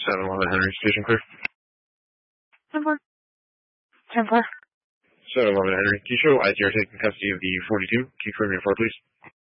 711 Henry, station clear. 10-4. 10-4. 711 Henry, can you show ITR taking custody of the 42? Can you confirm your 4, please?